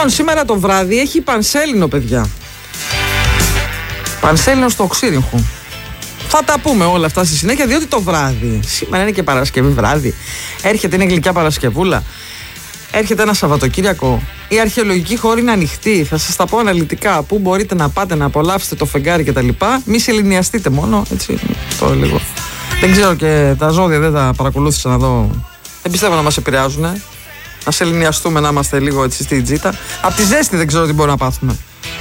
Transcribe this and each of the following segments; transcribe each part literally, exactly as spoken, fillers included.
Λοιπόν, σήμερα το βράδυ έχει πανσέλινο, παιδιά. Πανσέλινο στο Οξύριγχο. Θα τα πούμε όλα αυτά στη συνέχεια, διότι το βράδυ, σήμερα είναι και Παρασκευή βράδυ, έρχεται, είναι γλυκιά Παρασκευούλα, έρχεται ένα Σαββατοκύριακο, η αρχαιολογική χώρη είναι ανοιχτή, θα σας τα πω αναλυτικά, πού μπορείτε να πάτε να απολαύσετε το φεγγάρι κτλ. Μη σεληνιαστείτε μόνο, έτσι, το λίγο. Δεν ξέρω, και τα ζώδια δεν τα παρακολούθησα να δω, δεν πιστεύω να μας επηρεάζουν, να σεληνιαστούμε, να είμαστε λίγο έτσι στη τζίτα. Απ' τη ζέστη δεν ξέρω τι μπορούμε να πάθουμε.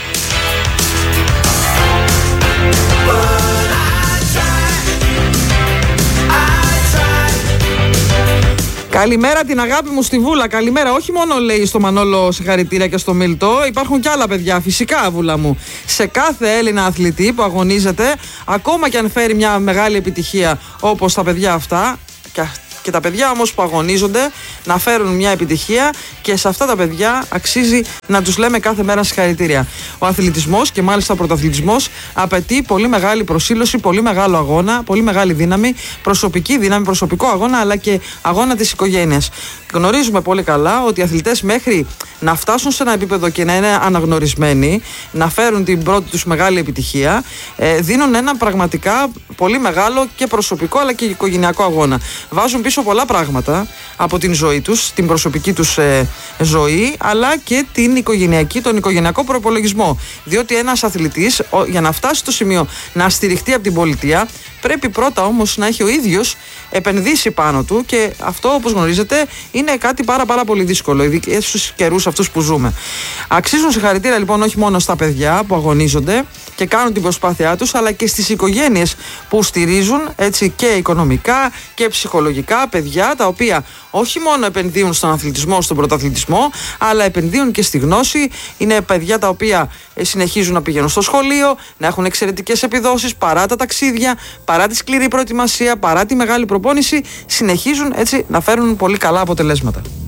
Καλημέρα την αγάπη μου στη Βούλα. Καλημέρα. Όχι μόνο λέει στο Μανόλο συγχαρητήρια και στο Μίλτο. Υπάρχουν και άλλα παιδιά. Φυσικά, Βούλα μου. Σε κάθε Έλληνα αθλητή που αγωνίζεται, ακόμα και αν φέρει μια μεγάλη επιτυχία όπως τα παιδιά αυτά, και τα παιδιά όμως που αγωνίζονται να φέρουν μια επιτυχία, και σε αυτά τα παιδιά αξίζει να τους λέμε κάθε μέρα συγχαρητήρια. Ο αθλητισμός, και μάλιστα ο πρωταθλητισμός, απαιτεί πολύ μεγάλη προσήλωση, πολύ μεγάλο αγώνα, πολύ μεγάλη δύναμη, προσωπική δύναμη, προσωπικό αγώνα, αλλά και αγώνα της οικογένειας. Γνωρίζουμε πολύ καλά ότι οι αθλητές μέχρι να φτάσουν σε ένα επίπεδο και να είναι αναγνωρισμένοι, να φέρουν την πρώτη τους μεγάλη επιτυχία, ε, δίνουν ένα πραγματικά πολύ μεγάλο και προσωπικό αλλά και οικογενειακό αγώνα. Βάζουν πίσω πολλά πράγματα από την ζωή τους, την προσωπική τους ε, ζωή, αλλά και την οικογενειακή, τον οικογενειακό προπολογισμό. Διότι ένας αθλητής, ο, για να φτάσει στο σημείο να στηριχτεί από την πολιτεία, πρέπει πρώτα όμως να έχει ο ίδιος επενδύσει πάνω του, και αυτό, όπως γνωρίζετε, είναι κάτι πάρα πάρα πολύ δύσκολο, ειδικά στους καιρούς αυτούς που ζούμε. Αξίζουν συγχαρητήρια λοιπόν όχι μόνο στα παιδιά που αγωνίζονται και κάνουν την προσπάθειά τους, αλλά και στις οικογένειες που στηρίζουν, έτσι, και οικονομικά και ψυχολογικά, παιδιά τα οποία όχι μόνο επενδύουν στον αθλητισμό, στον πρωταθλητισμό, αλλά επενδύουν και στη γνώση. Είναι παιδιά τα οποία συνεχίζουν να πηγαίνουν στο σχολείο, να έχουν εξαιρετικές επιδόσεις παρά τα ταξίδια, παρά τη σκληρή προετοιμασία, παρά τη μεγάλη προπόνηση, συνεχίζουν έτσι να φέρουν πολύ καλά αποτελέσματα.